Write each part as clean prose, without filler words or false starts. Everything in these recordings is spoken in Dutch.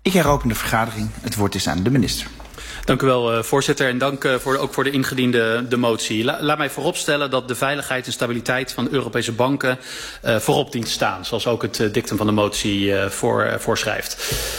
Ik heropen de vergadering. Het woord is aan de minister. Dank u wel, voorzitter. En dank ook voor de ingediende motie. Laat mij vooropstellen dat de veiligheid en stabiliteit van de Europese banken voorop dient te staan. Zoals ook het dictum van de motie voorschrijft.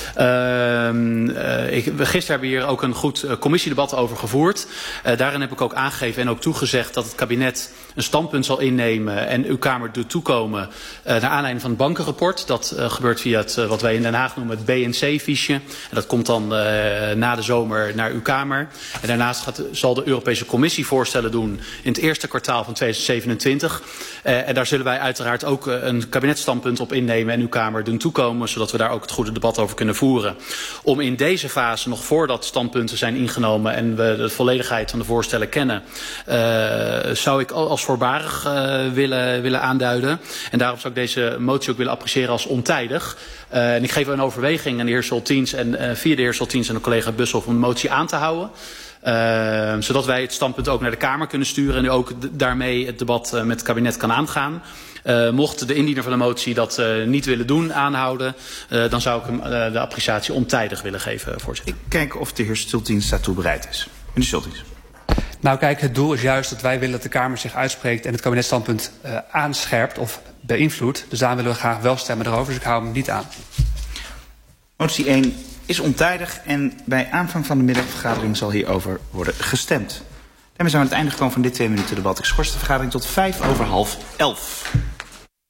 Gisteren hebben we hier ook een goed commissiedebat over gevoerd. Daarin heb ik ook aangegeven en ook toegezegd dat het kabinet een standpunt zal innemen en uw Kamer doet toekomen naar aanleiding van het bankenrapport. Dat gebeurt via wat wij in Den Haag noemen het BNC-fiche. En dat komt dan na de zomer naar uw Kamer. En daarnaast zal de Europese Commissie voorstellen doen in het eerste kwartaal van 2027. En daar zullen wij uiteraard ook een kabinetsstandpunt op innemen en uw Kamer doen toekomen, zodat we daar ook het goede debat over kunnen voeren. Om in deze fase, nog voordat standpunten zijn ingenomen en we de volledigheid van de voorstellen kennen, zou ik als voorbarig willen aanduiden. En daarom zou ik deze motie ook willen appreciëren als ontijdig. En ik geef een overweging aan de heer Solthiens en via de heer Solthiens en de collega Busshoff om de motie aan te houden. Zodat wij het standpunt ook naar de Kamer kunnen sturen en u ook daarmee het debat met het kabinet kan aangaan. Mocht de indiener van de motie dat niet willen doen, aanhouden, dan zou ik hem de appreciatie ontijdig willen geven, voorzitter. Ik kijk of de heer Solthiens daartoe bereid is. Meneer Solthiens. Nou kijk, het doel is juist dat wij willen dat de Kamer zich uitspreekt en het kabinetsstandpunt aanscherpt of beïnvloedt. Dus daar willen we graag wel stemmen erover, dus ik hou hem niet aan. Motie 1 is ontijdig en bij aanvang van de middagvergadering zal hierover worden gestemd. Daarmee zijn we aan het einde gekomen van dit 2 minuten debat. Ik schors de vergadering tot 11:05.